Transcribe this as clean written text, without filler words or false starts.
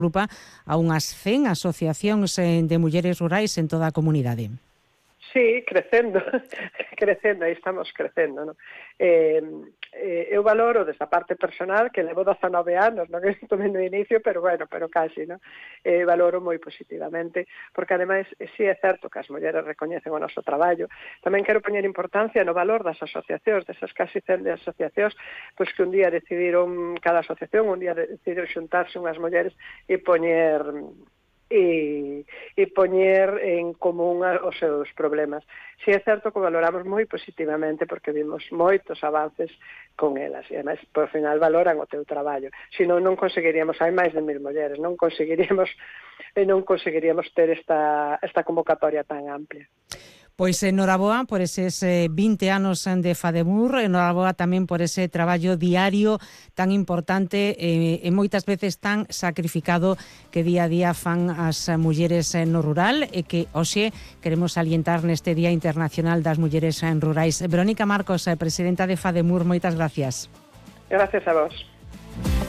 agrupa a unhas 100 asociacións de mulleres rurais en toda a comunidade. Sí, crecendo, aí estamos crecendo, non? Eu valoro desa parte personal que levo 19 anos, non é no inicio, pero casi, non? Valoro moi positivamente, porque ademais, si é certo que as mulleres recoñecen o noso traballo, tamén quero poñer importancia no valor das asociacións, desas casi 100 de asociacións, pois que un día decidiron, cada asociación, un día decidiron xuntarse unhas mulleres e poñer en común os seus problemas. Si é certo que valoramos moi positivamente porque vimos moitos avances con elas e ademais, por final, valoran o teu traballo. Se non conseguiríamos, hai máis de 1000 mulleres, non conseguiríamos ter esta convocatoria tan amplia. Pois enhoraboa por eses 20 anos de FADEMUR, enhoraboa tamén por ese traballo diario tan importante e moitas veces tan sacrificado que día a día fan as mulleres no rural e que hoxe queremos salientar neste Día Internacional das Mulleres Rurais. Verónica Marcos, presidenta de FADEMUR, moitas gracias. Gracias a vos.